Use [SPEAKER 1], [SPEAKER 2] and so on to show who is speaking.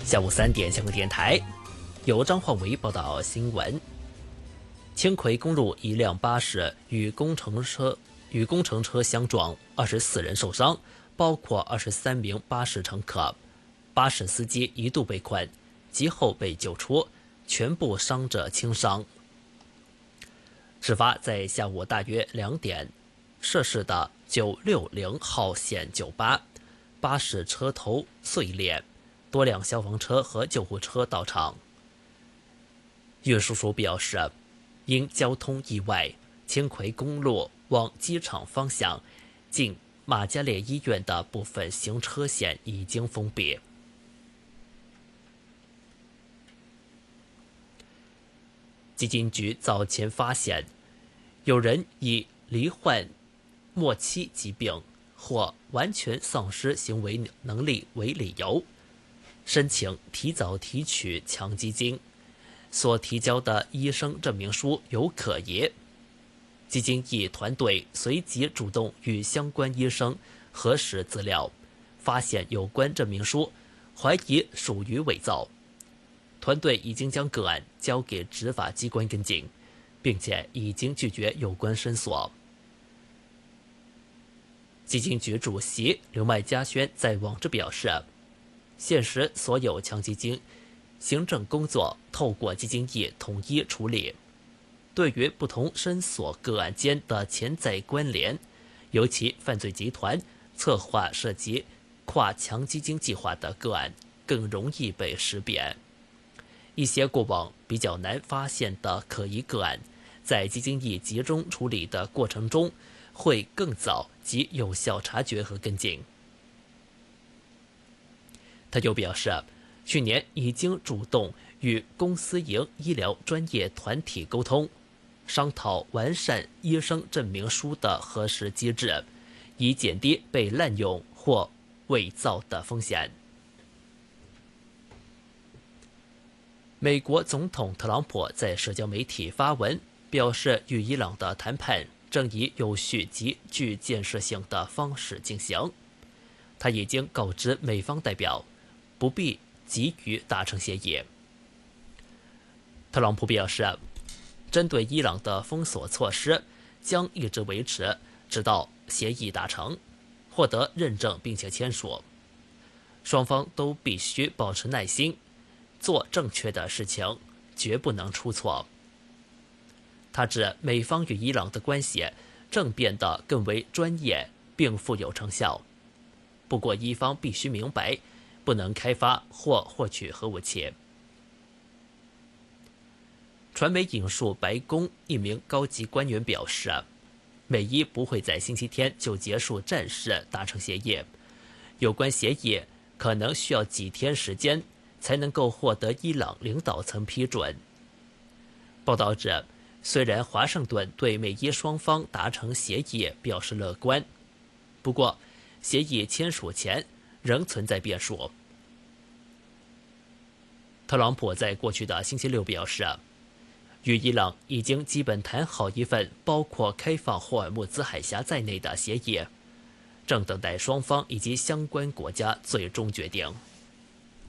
[SPEAKER 1] 下午3点，香港电台由张焕维报道新闻。青葵公路一辆巴士与工程车相撞，24人受伤，包括23名巴士乘客。巴士司机一度被困，及后被救出，全部伤者轻伤。事发在下午大约2点，涉事的960号线酒吧，巴士车头碎裂，多辆消防车和救护车到场。运输署表示，因交通意外，青葵公路往机场方向近玛嘉烈医院的部分行车线已经封闭。基金局早前发现，有人以罹患末期疾病或完全丧失行为能力为理由，申请提早提取强基金，所提交的医生证明书有可疑。基金义团队随即主动与相关医生核实资料，发现有关证明书怀疑属于伪造。团队已经将个案交给执法机关跟进，并且已经拒绝有关申诉。基金局主席刘麦嘉轩在网志表示，现时所有强基金行政工作透过基金义统一处理，对于不同申诉个案间的潜在关联，尤其犯罪集团策划涉及跨强基金计划的个案，更容易被识别。一些过往比较难发现的可疑个案，在基金义集中处理的过程中，会更早及有效察觉和跟进。他又表示，去年已经主动与公私营医疗专业团体沟通，商讨完善医生证明书的核实机制，以减低被滥用或伪造的风险。美国总统特朗普在社交媒体发文，表示与伊朗的谈判正以有序及具建设性的方式进行。他已经告知美方代表，不必急于达成协议。特朗普表示，针对伊朗的封锁措施将一直维持，直到协议达成，获得认证并且签署。双方都必须保持耐心，做正确的事情，绝不能出错。他指美方与伊朗的关系正变得更为专业并富有成效，不过伊方必须明白，不能开发或获取核武器。传媒引述白宫一名高级官员表示，美伊不会在星期天就结束战事达成协议，有关协议可能需要几天时间才能够获得伊朗领导层批准。报道指，虽然华盛顿对美伊双方达成协议表示乐观，不过协议签署前仍存在变数。特朗普在过去的星期六表示，与伊朗已经基本谈好一份包括开放霍尔木兹海峡在内的协议，正等待双方以及相关国家最终决定。